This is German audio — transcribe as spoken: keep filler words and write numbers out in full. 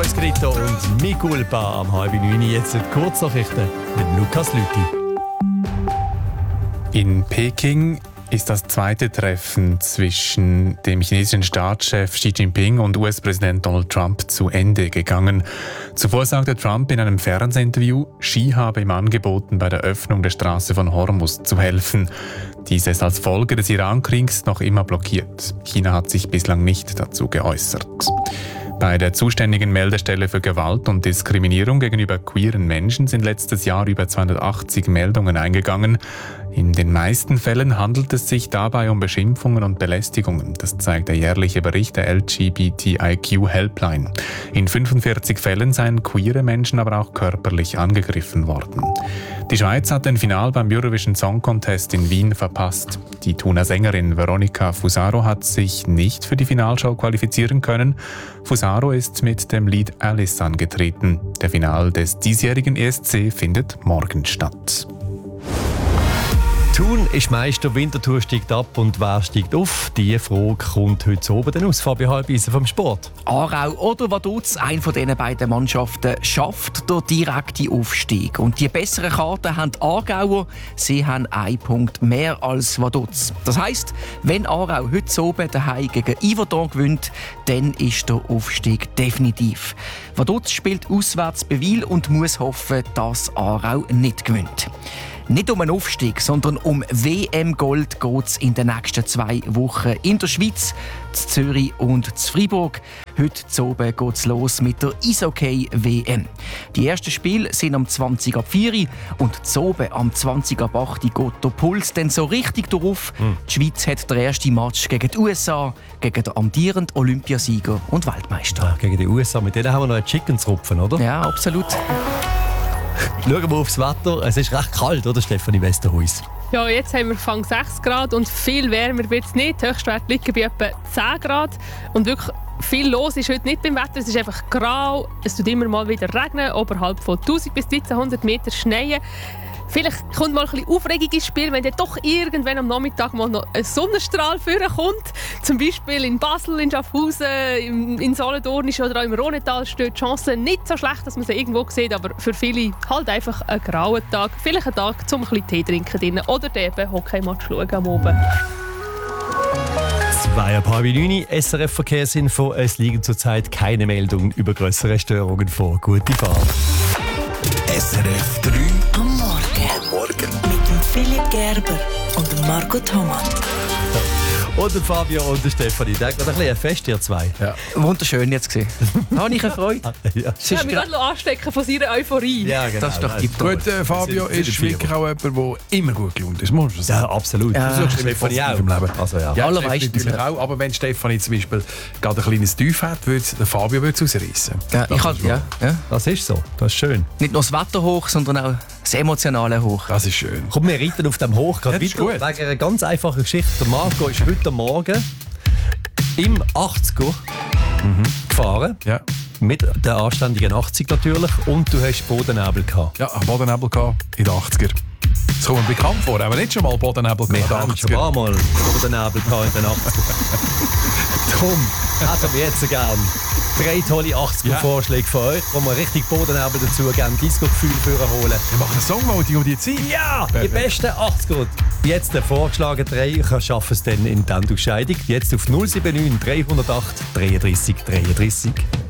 Escrito und Mi Culpa am halb neun. Jetzt die Kurznachrichten mit Lukas Lüthi. In Peking ist das zweite Treffen zwischen dem chinesischen Staatschef Xi Jinping und U S-Präsident Donald Trump zu Ende gegangen. Zuvor sagte Trump in einem Fernsehinterview, Xi habe ihm angeboten, bei der Öffnung der Straße von Hormuz zu helfen. Dies ist als Folge des Iran-Kriegs noch immer blockiert. China hat sich bislang nicht dazu geäußert. Bei der zuständigen Meldestelle für Gewalt und Diskriminierung gegenüber queeren Menschen sind letztes Jahr über zweihundertachtzig Meldungen eingegangen. In den meisten Fällen handelt es sich dabei um Beschimpfungen und Belästigungen. Das zeigt der jährliche Bericht der L G B T I Q Helpline. In fünfundvierzig Fällen seien queere Menschen aber auch körperlich angegriffen worden. Die Schweiz hat den Final beim Eurovision Song Contest in Wien verpasst. Die Thuner Sängerin Veronica Fusaro hat sich nicht für die Finalshow qualifizieren können. Fusaro ist mit dem Lied Alice angetreten. Der Final des diesjährigen E S C findet morgen statt. Thun ist Meister, Winterthur steigt ab und wer steigt auf? Diese Frage kommt heute oben dann aus. Fabio Halbisen vom Sport. Aarau oder Vaduz, eine von diesen beiden Mannschaften, schafft den direkten Aufstieg. Und die besseren Karten haben die Aargauer. Sie haben einen Punkt mehr als Vaduz. Das heisst, wenn Aarau heute oben daheim gegen Yverdon gewinnt, dann ist der Aufstieg definitiv. Vaduz spielt auswärts bei Wil und muss hoffen, dass Aarau nicht gewinnt. Nicht um einen Aufstieg, sondern um W M-Gold geht es in den nächsten zwei Wochen in der Schweiz, in Zürich und in Freiburg. Heute zu oben geht es los mit der Eishockey-W M. Die ersten Spiele sind am zwanzig ab vier Uhr und zu oben am zwanzig ab acht Uhr geht der Puls dann so richtig drauf. Hm. Die Schweiz hat den ersten Match gegen die U S A, gegen den amtierenden Olympiasieger und Weltmeister. Ja, gegen die U S A, mit denen haben wir noch einen Chicken zu rupfen, oder? Ja, absolut. Schauen wir aufs Wetter. Es ist recht kalt, oder Stefanie Westerhuis? Ja, jetzt haben wir Fang sechs Grad und viel wärmer wird es nicht. Die Höchstwerte liegen bei etwa zehn Grad. Und wirklich viel los ist heute nicht beim Wetter. Es ist einfach grau. Es tut immer mal wieder regnen. Oberhalb von tausend bis dreizehnhundert Meter schneien. Vielleicht kommt mal ein bisschen Aufregung ins Spiel, wenn dann doch irgendwann am Nachmittag mal noch ein Sonnenstrahl vorkommt. Zum Beispiel in Basel, in Schaffhausen, in Solothurn oder auch im Rhonetal steht die Chance nicht so schlecht, dass man sie irgendwo sieht, aber für viele halt einfach ein grauer Tag. Vielleicht ein Tag, um ein bisschen Tee trinken drinnen oder eben Hockeymatch schauen am Abend. Zwei ab halb neun, S R F Verkehrsinfo. Es liegen zurzeit keine Meldungen über grössere Störungen vor. Gute Fahrt. S R F drei am Morgen. Morgen. Mit dem Philipp Gerber und dem Marco Thomas. Und der Fabio und der Stefanie. Das war ein bisschen ein Fest, ihr zwei. Ja. Wunderschön jetzt gesehen. Da habe ich eine Freude. Ja. Ich habe mich gerade anstecken von seiner Euphorie. Ja, genau. Das ist doch die Gut, äh, Fabio ist wirklich auch jemand, der immer gut gelaunt ist. Muss man sagen. Ja, absolut. Ja, du suchst Stefanie auch. Im Leben. Also, ja. Ja, allermeistens natürlich auch. Aber wenn Stefanie zum Beispiel gerade ein kleines Tief hat, würde der Fabio es rausreißen. Ja, ich kann, ja, ja. Das ist so. Das ist schön. Nicht nur das Wetter hoch, sondern auch das Emotionale hoch. Das ist schön. Komm, wir reiten auf dem Hoch gerade ja, weiter. Wegen einer ganz einfachen Geschichte. Der Marco ist heute Morgen im achtziger mhm. gefahren. Ja. Mit der anständigen achtzig natürlich. Und du hast Bodennebel gehabt. Ja, Bodennebel gehabt in den achtziger. Das kommt mir bekannt vor. Haben wir nicht schon mal Bodennebel gehabt in den achtziger? Wir haben schon mal Bodennebel gehabt in den achtziger. Darum hätten wir jetzt gern drei tolle achtziger-Vorschläge von euch, wo wir richtig Bodennebel dazu geben, Disco-Gefühl holen. Wir machen eine Songvoting um die Zeit. Ja, die besten achtziger. Jetzt der vorgeschlagene drei, ich schaffe es dann in der Entscheidung. Jetzt auf null sieben neun, drei null acht, dreiunddreißig dreiunddreißig.